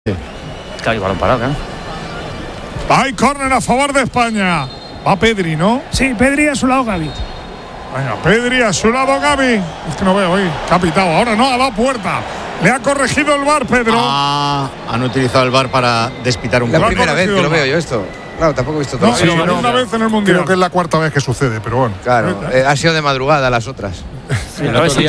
Claro, y balón parado, ¿eh? Hay córner a favor de España. Va Pedri, ¿no? Sí, Pedri a su lado Gavi. Venga, Pedri a su lado Gavi. Es que no veo hoy. Capitado. Ahora no, a la puerta. Le ha corregido el VAR, Pedro. Han utilizado el VAR para despitar un La gol. primera vez que lo veo yo esto. Claro, tampoco he visto todo. No, sí, una vez en el Mundial. Creo que es la cuarta vez que sucede, pero bueno. Claro, ha sido de madrugada las otras. Sí,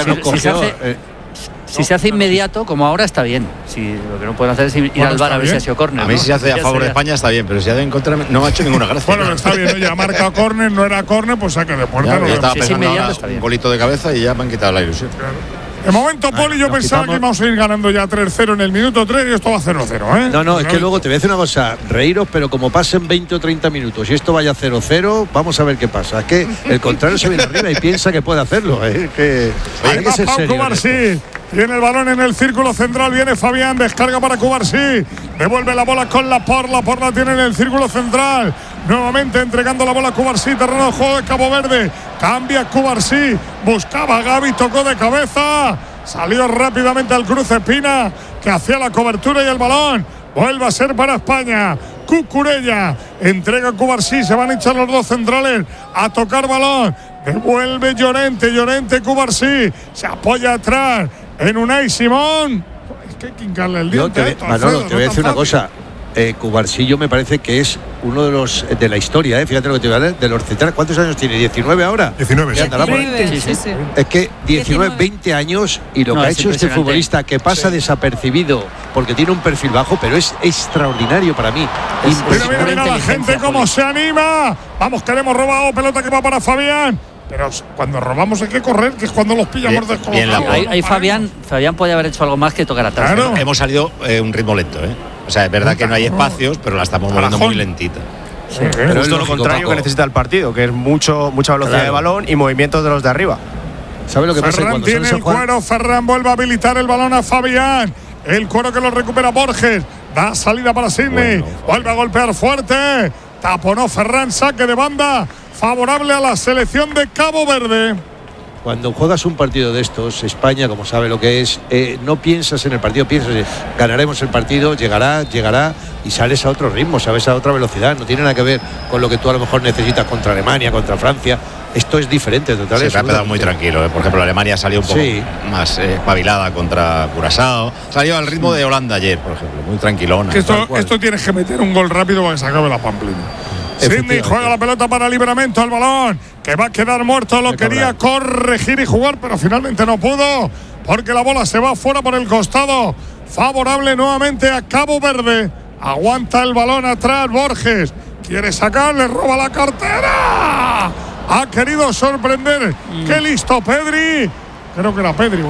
si se hace inmediato, como ahora, está bien. Lo que no pueden hacer es ir al VAR a ver si ha sido córner. A mí si se hace a favor de España está bien, pero si hace en contra no ha hecho ninguna gracia. Bueno, está bien, ya ha marcado córner, no era córner, pues saque de puerta. Ya estaba si es pensando inmediato, ahora está bien. un golito de cabeza y ya me han quitado la ilusión. Claro. De momento, Poli, yo pensaba que íbamos a ir ganando ya 3-0 en el minuto 3 y esto va 0-0, ¿eh? No, es que luego te voy a decir una cosa, reíros, pero como pasen 20 o 30 minutos y esto vaya 0-0, vamos a ver qué pasa. Es que el contrario se viene arriba y piensa que puede hacerlo, ¿eh? Ahí va Pau Cubarsí. Tiene el balón en el círculo central, viene Fabián, descarga para Cubarsí, devuelve la bola con Laporte la tiene en el círculo central, nuevamente entregando la bola a Cubarsí, terreno de juego de Cabo Verde, cambia Cubarsí, buscaba a Gavi, tocó de cabeza, salió rápidamente al cruce Pina, que hacía la cobertura y el balón vuelve a ser para España. Cucurella entrega a Cubarsí, se van a echar los dos centrales a tocar balón, devuelve Llorente Cubarsí, se apoya atrás en Unai Simón. Es que hay que hincarle el diente. Manolo, te voy a decir una cosa. Cubarsí me parece que es uno de los de la historia, fíjate lo que te voy a leer, de los centrales. ¿Cuántos años tiene? ¿19 ahora? 19, sí. 20, sí. Es que 19, 20 años y lo que ha hecho este futbolista, que pasa desapercibido porque tiene un perfil bajo, pero es extraordinario para mí. Mira la gente cómo se anima. Vamos, que le hemos robado, pelota que va para Fabián. Pero cuando robamos hay que correr, que es cuando los pillamos descolocados. Ahí Fabián puede haber hecho algo más que tocar atrás. Claro. Hemos salido un ritmo lento, ¿eh? O sea, es verdad que no hay espacios, pero la estamos moviendo muy lentita. Sí, pero es lo contrario que necesita el partido, que es mucha velocidad de balón y movimientos de los de arriba. ¿Sabe lo que pasa? Ferran tiene el cuero, Ferran vuelve a habilitar el balón a Fabián. El cuero que lo recupera Borges. Da salida para Sidney. Vuelve a golpear fuerte. Taponó Ferran, saque de banda. Favorable a la selección de Cabo Verde. Cuando juegas un partido de estos, España, como sabe lo que es, no piensas en el partido, piensas en ganaremos el partido, llegará y sales a otro ritmo, sabes, a otra velocidad. No tiene nada que ver con lo que tú a lo mejor necesitas contra Alemania, contra Francia. Esto es diferente, totalmente. Se ha quedado muy tranquilo, ¿eh? Por ejemplo, Alemania salió un poco más espabilada contra Curazao. Salió al ritmo de Holanda ayer, por ejemplo, muy tranquilona. Que esto tienes que meter un gol rápido para que se acabe la pamplina. Sidney juega la pelota para Livramento, al balón, que va a quedar muerto, lo quería corregir y jugar, pero finalmente no pudo, porque la bola se va fuera por el costado, favorable nuevamente a Cabo Verde. Aguanta el balón atrás Borges, quiere sacar, le roba la cartera, ha querido sorprender. Qué listo Pedri. Creo que era Pedri.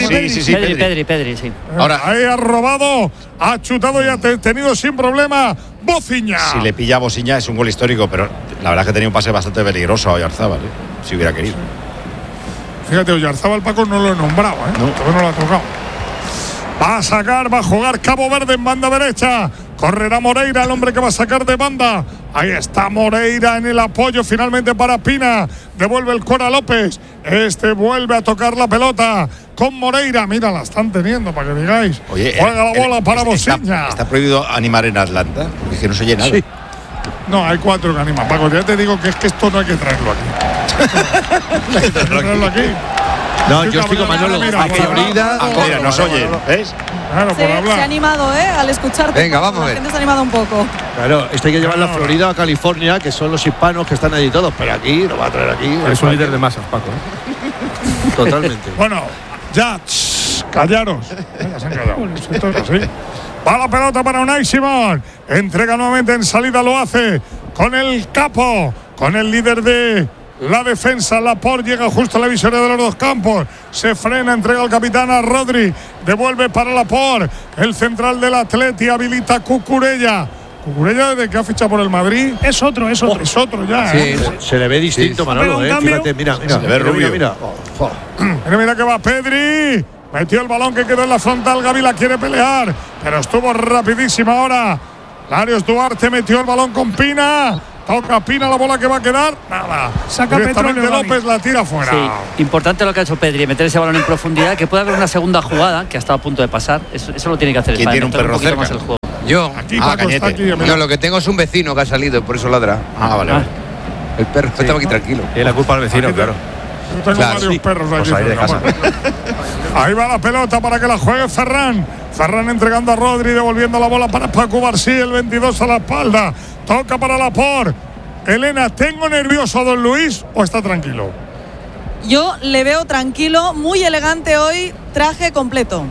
Pedri, sí. Ahora, ahí ha robado, ha chutado y ha tenido sin problema Bociña. Si le pilla a Bociña es un gol histórico, pero la verdad es que tenía un pase bastante peligroso a Oyarzábal, si hubiera querido. Fíjate, Oyarzábal, Paco, no lo he nombrado, todavía no lo ha tocado. Va a sacar, va a jugar Cabo Verde en banda derecha. Correrá Moreira, el hombre que va a sacar de banda. Ahí está Moreira en el apoyo finalmente para Pina. Devuelve el cuero a López. Vuelve a tocar la pelota con Moreira. Mira, la están teniendo para que digáis. Oye, juega la bola para Bociña. ¿Está prohibido animar en Atlanta? Porque es que no se oye nada. Sí. No, hay 4 que animan. Paco, ya te digo que es que esto no hay que traerlo aquí. hay que traerlo aquí. No, yo estoy con Manolo. Mira, nos oyen, ¿ves? Claro, por hablar. Se ha animado, al escucharte. Venga, vamos a ver. La gente se ha animado un poco. Claro, esto hay que llevarlo a Florida, a California, que son los hispanos que están allí todos, pero aquí lo va a traer aquí. Es un líder de masas, Paco. Totalmente. Bueno, ya, callaros. Venga, se han callado. Esto es así. Va la pelota para Unai Simón. Entrega nuevamente en salida, lo hace con el capo, con el líder de la defensa. Laporte llega justo a la visoria de los dos campos. Se frena, entrega al capitán a Rodri. Devuelve para Laporte. El central del Atleti habilita a Cucurella. Cucurella, desde que ha fichado por el Madrid. Es otro. Es otro ya. Sí, se le ve distinto, Manolo. Fíjate, mira. Se le ve rubio. Mira que va Pedri. Metió el balón que quedó en la frontal. Gavi la quiere pelear, pero estuvo rapidísima ahora. Larios Duarte metió el balón con Pina. Toca Pina la bola que va a quedar. Nada. Saca Directamente Petróleo, López la tira fuera. Sí, importante lo que ha hecho Pedri, meter ese balón en profundidad, que puede haber una segunda jugada que ha estado a punto de pasar. Eso lo tiene que hacer ¿Quién España, tiene un perro poquito cerca? más el juego. Yo. Aquí Paco está aquí. No, lo que tengo es un vecino que ha salido, por eso ladra. Vale. El perro estaba aquí tranquilo. Tiene la culpa al vecino, claro. Yo tengo Claro, varios sí. perros Pues aquí. ahí de cerca. Ahí va la pelota para que la juegue Ferran. Ferran entregando a Rodri, devolviendo la bola para Paco Barsí, el 22 a la espalda. Toca para Laporte. Elena, ¿tengo nervioso a Don Luis o está tranquilo? Yo le veo tranquilo, muy elegante hoy, traje completo.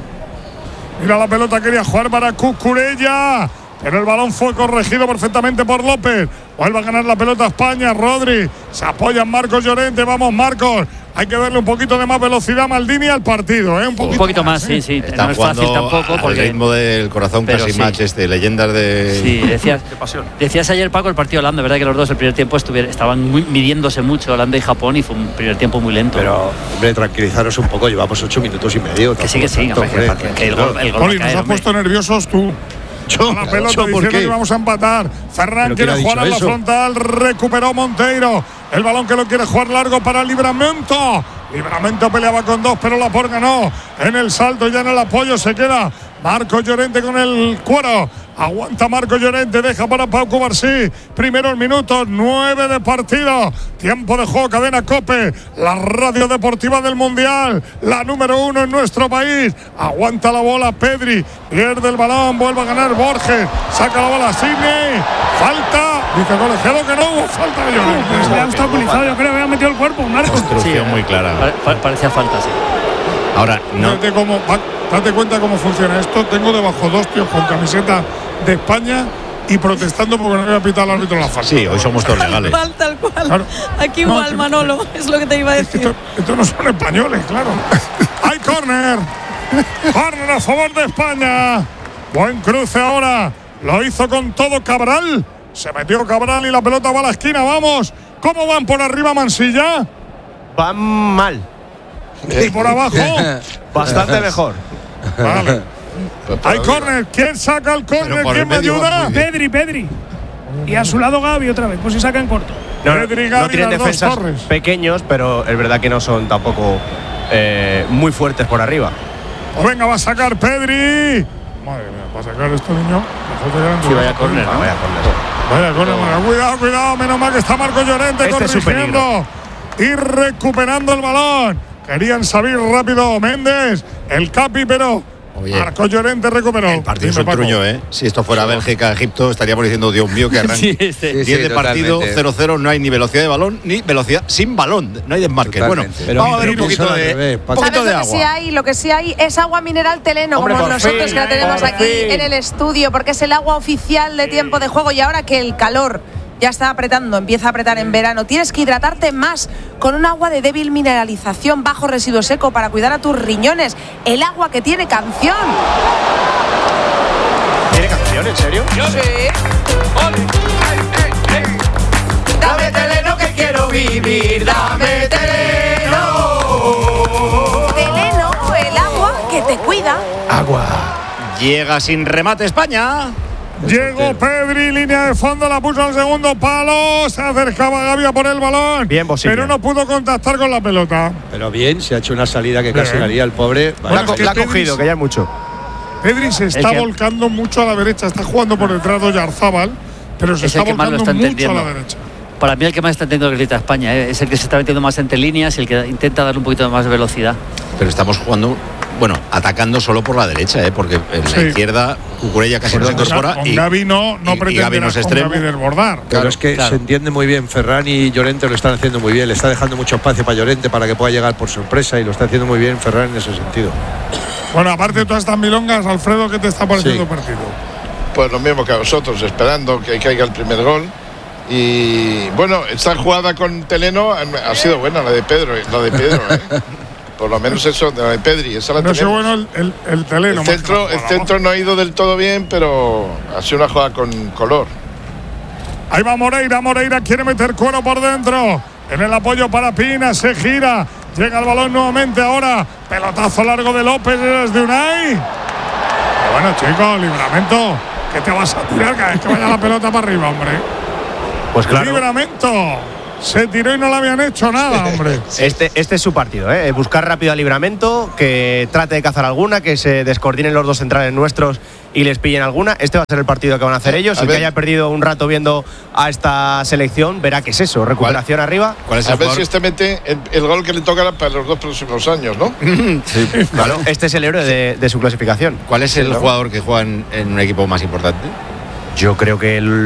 Mira la pelota, quería jugar para Cucurella, pero el balón fue corregido perfectamente por López. Vuelve a ganar la pelota España, Rodri. Se apoya en Marcos Llorente. Vamos, Marcos. Hay que darle un poquito de más velocidad a Maldini al partido, ¿eh? Un poquito más, sí. Está No es fácil jugando tampoco. al Porque ritmo del corazón pero casi sí. match leyendas de… Sí, decías, Qué pasión. decías ayer, Paco, el partido Holanda, ¿verdad? Que los dos el primer tiempo estaban midiéndose mucho, Holanda y Japón, y fue un primer tiempo muy lento. Pero, hombre, tranquilizaros un poco, llevamos 8 minutos y medio. que sí, tampoco hombre, tanto, que el tranquilo. gol va Poli, a nos caer, has hombre. puesto nerviosos tú. Yo, A la pelota yo, ¿por diciendo qué? que vamos a empatar. Ferran ¿Pero quién quiere ha dicho jugar a la eso? frontal. Recuperó Monteiro. El balón que lo quiere jugar largo para Livramento. Livramento peleaba con dos, pero Laporte ganó. En el salto, ya en el apoyo se queda Marcos Llorente con el cuero. Aguanta Marcos Llorente, deja para Paco Barsí. Primeros minutos, 9 de partido. Tiempo de juego, cadena COPE. La radio deportiva del Mundial. La número 1 en nuestro país. Aguanta la bola Pedri. Pierde el balón, vuelve a ganar Borges. Saca la bola Sidney. Falta. Dice el colegiado que no hubo falta de Se le ha Llorente. obstaculizado, yo creo que ha metido el cuerpo, Marcos. Instrucción muy clara. Parecía falta, sí. Ahora, no. Date cuenta cómo funciona esto. Tengo debajo dos tíos con camiseta de España y protestando porque no había pitado el árbitro la falta. Sí, hoy somos todos legales. Tal cual. Claro. Aquí No, igual, que- Manolo, es lo que te iba a Es que decir. esto no son españoles, claro. ¡Hay córner! ¡Córner a favor de España! Buen cruce ahora. Lo hizo con todo Cabral. Se metió Cabral y la pelota va a la esquina. ¡Vamos! ¿Cómo van por arriba Mansilla? Van mal. ¿Y por abajo? Bastante mejor. Vale. Hay córner. ¿Quién saca el córner? por ¿Quién el me medio ayuda? van muy Pedri. Y a su lado Gavi otra vez, pues si saca en corto. Pedri, Gavi, No tienen las dos defensas torres. pequeños, pero es verdad que no son tampoco muy fuertes por arriba. Pues venga, va a sacar Pedri. Madre mía, para sacar esto, niño. Sí, vaya córner, ¿no? Vaya córner. Cuidado. Menos mal que está Marcos Llorente Este es su corrigiendo y recuperando el balón. Querían salir rápido Méndez, el Capi, pero Oye, Marcos Llorente recuperó. el partido es Dime, un Paco. truño, ¿eh? Si esto fuera Bélgica, Egipto, estaríamos diciendo, Dios mío, que arranque. Sí, 10 de partido, totalmente. 0-0, no hay ni velocidad de balón, ni velocidad sin balón. No hay desmarque. Totalmente. Bueno, Pero- vamos a ver un pero poquito piensa al de, revés, Paco. poquito de ¿Sabes agua. lo que sí hay es agua mineral Teleno, Hombre, como por nosotros fin, que la tenemos por aquí fin. en el estudio, porque es el agua oficial de tiempo de juego y ahora que el calor ya está apretando, empieza a apretar en verano, tienes que hidratarte más con un agua de débil mineralización, bajo residuo seco para cuidar a tus riñones. El agua que tiene canción. ¿Tiene canción, en serio? Dame Teleno que quiero vivir, dame Teleno. Teleno, el agua que te cuida. Llega sin remate España. Llegó Pedri, línea de fondo, la puso al segundo palo. Se acercaba Gavi a por el balón. Bien posible. Pero no pudo contactar con la pelota. Pero bien, se ha hecho una salida que casi Bien. haría el pobre. Bueno, es que La ha Pedri cogido, que ya es mucho. Pedri se está que- volcando mucho a la derecha. Está jugando por detrás de Yarzábal, pero se Es está el que más lo volcando está mucho a entendiendo. la derecha. Para mí el que más está entendiendo que grita España, ¿eh? Es el que se está metiendo más entre líneas y el que intenta darle un poquito más de velocidad. Pero estamos jugando, bueno, atacando solo por la derecha, porque en Sí. la izquierda Cucurella casi no se incorpora. Con Gavi no y pretende Gavi no es con extremo. Gavi desbordar. Pero es que claro. se entiende muy bien. Ferran y Llorente lo están haciendo muy bien. Le está dejando mucho espacio para Llorente para que pueda llegar por sorpresa y lo está haciendo muy bien Ferran en ese sentido. Bueno, aparte de todas estas milongas, Alfredo, ¿qué te está pareciendo el partido? Pues lo mismo que a vosotros, esperando que caiga el primer gol. Y bueno, esta jugada con Teleno ha sido buena, la de Pedro, ¿eh? Por lo menos eso, de la de Pedri, esa la No sé, tenemos. bueno, el Teleno. El centro no ha ido del todo bien, pero ha sido una jugada con color. Ahí va Moreira quiere meter cuero por dentro. En el apoyo para Pina, se gira. Llega el balón nuevamente ahora. Pelotazo largo de López desde Unai. Pero bueno, chicos, Livramento, que te vas a tirar cada vez que vaya la pelota para arriba, hombre. Pues claro. Livramento. Se tiró y no le habían hecho nada, hombre. Este es su partido, ¿eh? Buscar rápido a Livramento, que trate de cazar alguna, que se descoordinen los dos centrales nuestros y les pillen alguna. Este va a ser el partido que van a hacer ellos. El que haya perdido un rato viendo a esta selección verá que es eso, recuperación arriba. ¿Cuál es el jugador? Si mete el gol que le toca para los 2 próximos años, ¿no? Sí, claro. Este es el héroe de su clasificación. ¿Cuál es el jugador que juega en un equipo más importante? Yo creo que